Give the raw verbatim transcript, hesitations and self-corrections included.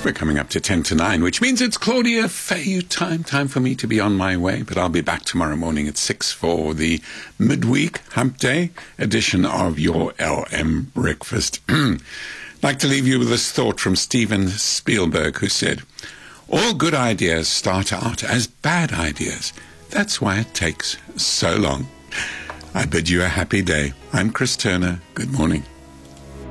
We're coming up to ten to nine, which means it's Claudia Faye time. Time for me to be on my way, but I'll be back tomorrow morning at six for the midweek hump day edition of your L M Breakfast. I'd like to leave you with this thought from Steven Spielberg, who said, "All good ideas start out as bad ideas. That's why it takes so long." I bid you a happy day. I'm Chris Turner. Good morning.